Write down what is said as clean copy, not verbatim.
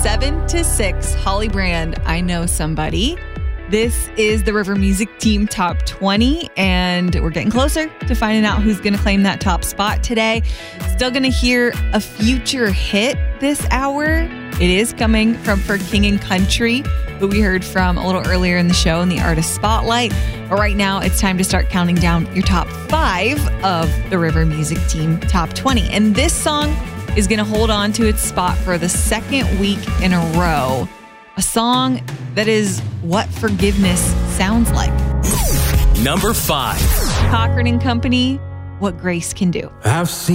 7 to 6, Holly Brand, I Know Somebody. This is the River Music Team Top 20, and we're getting closer to finding out who's going to claim that top spot today. Still going to hear a future hit this hour. It is coming from For King and Country, who we heard from a little earlier in the show in the Artist Spotlight. But right now, it's time to start counting down your top 5 of the River Music Team Top 20. And this song is going to hold on to its spot for the second week in a row. A song that is what forgiveness sounds like. Number 5. Cochran and Company, What Grace Can Do. I've seen